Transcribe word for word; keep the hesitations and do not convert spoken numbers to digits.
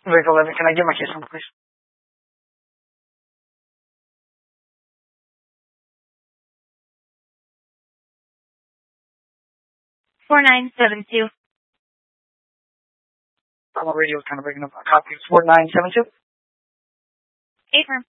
Vehicle eleven, can I get my case number, please? four nine seven two. I'm on radio, kind of breaking up. A copy. four nine seven two? Affirm.